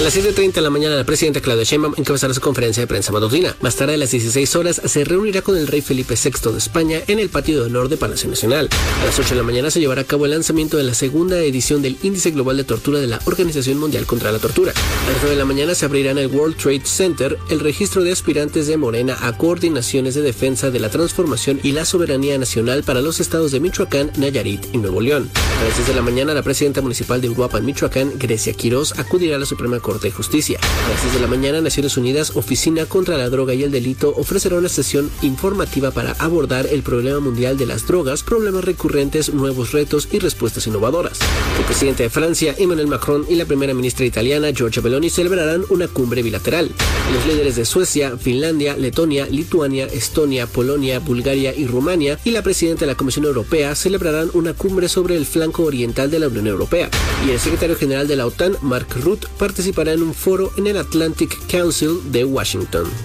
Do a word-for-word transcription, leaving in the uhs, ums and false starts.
las siete y treinta de la mañana, la presidenta Claudia Sheinbaum encabezará su conferencia de prensa matutina. Más tarde, a las dieciséis horas, se reunirá con el rey Felipe sexto de España en el patio de honor de Palacio Nacional. A las ocho de la mañana se llevará a cabo el lanzamiento de la segunda edición del Índice Global de Tortura de la Organización Mundial contra la Tortura. A las nueve de la mañana se abrirá en el World Trade Center el registro de aspirantes de Morena a coordinaciones de defensa de la transformación y la soberanía nacional para los estados de Michoacán, Nayarit y Nuevo León. A las diez de la mañana, la presidenta municipal de Uruapan, Michoacán, Grecia Quirós, acudirá a la Suprema Corte de Justicia. A las seis de la mañana, Naciones Unidas, Oficina contra la Droga y el Delito, ofrecerá una sesión informativa para abordar el problema mundial de las drogas, problemas recurrentes, nuevos retos y respuestas innovadoras. El presidente de Francia, Emmanuel Macron, y la primera ministra italiana, Giorgia Meloni, celebrarán una cumbre bilateral. Los líderes de Suecia, Finlandia, Letonia, Lituania, Estonia, Polonia, Bulgaria y Rumania y la presidenta de la Comisión Europea celebrarán una cumbre sobre el flanco oriental de la Unión Europea. Y el secretario general de la OTAN, Mark Rutte, participará en un foro en el Atlantic Council de Washington.